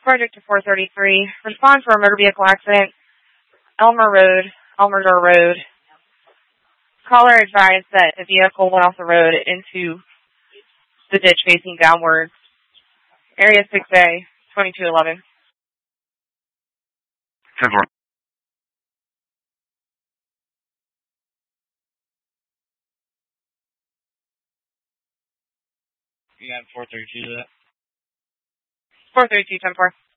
Project to 433. Respond for a motor vehicle accident. Elmer Road. Caller advised that a vehicle went off the road into the ditch facing downwards. Area 6A, 2211. 10-4. You got 432 to that? 432, 10-4.